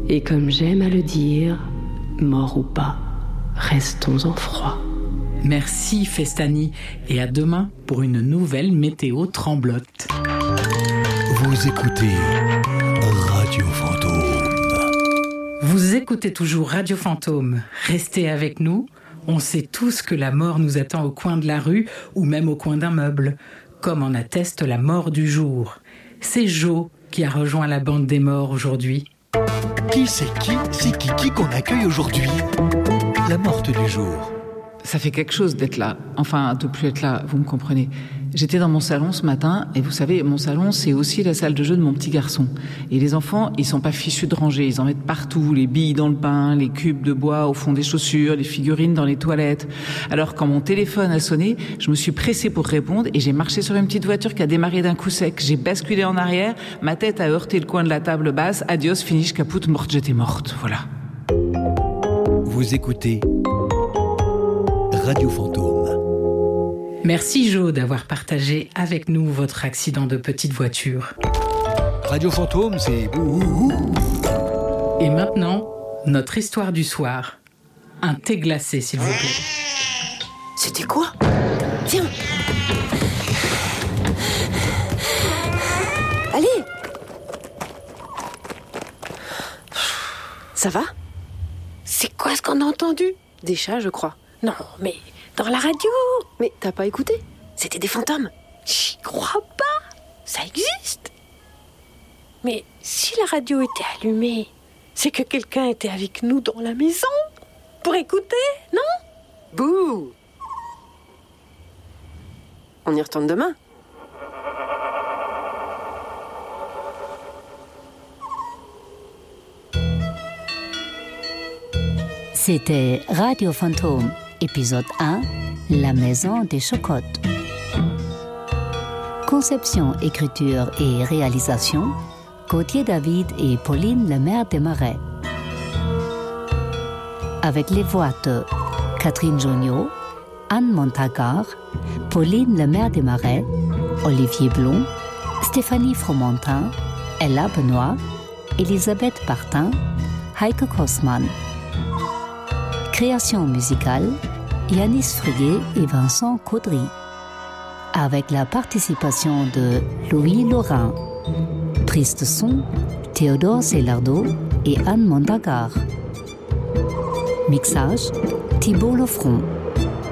Et comme j'aime à le dire, mort ou pas, restons en froid. Merci Festani et à demain pour une nouvelle météo tremblote. Vous écoutez Radio Fantôme. Vous écoutez toujours Radio Fantôme. Restez avec nous. On sait tous que la mort nous attend au coin de la rue ou même au coin d'un meuble, comme en atteste la mort du jour. C'est Jo qui a rejoint la bande des morts aujourd'hui. Qui c'est qui? C'est qui qu'on accueille aujourd'hui? La morte du jour. Ça fait quelque chose d'être là. Enfin, de plus être là, vous me comprenez. J'étais dans mon salon ce matin, et vous savez, mon salon, c'est aussi la salle de jeu de mon petit garçon. Et les enfants, ils sont pas fichus de ranger, ils en mettent partout, les billes dans le pain, les cubes de bois au fond des chaussures, les figurines dans les toilettes. Alors, quand mon téléphone a sonné, je me suis pressée pour répondre, et j'ai marché sur une petite voiture qui a démarré d'un coup sec. J'ai basculé en arrière, ma tête a heurté le coin de la table basse, adios, finish, caput, morte, j'étais morte, voilà. Vous écoutez Radio Fantôme. Merci Jo d'avoir partagé avec nous votre accident de petite voiture. Radio Fantôme, c'est... Et maintenant, notre histoire du soir. Un thé glacé, s'il vous plaît. C'était quoi? Tiens. Allez. Ça va? C'est quoi ce qu'on a entendu? Des chats, je crois. Non, mais dans la radio. Mais t'as pas écouté? C'était des fantômes. J'y crois pas. Ça existe. Mais si la radio était allumée, c'est que quelqu'un était avec nous dans la maison pour écouter, non? Bouh. On y retourne demain. C'était Radio Fantôme, épisode 1, La maison des chocottes. Conception, écriture et réalisation, Gauthier David et Pauline Lemaire Desmarais. Avec les voix de Catherine Joniot, Anne Montagar, Pauline Lemaire Desmarais, Olivier Blum, Stéphanie Fromentin, Ella Benoît, Elisabeth Bartin, Heike Kossmann. Création musicale, Yanis Friguet et Vincent Caudry. Avec la participation de Louis Laurin. Prise de son, Théodore Celardo et Anne Montagar. Mixage, Thibault Lefront.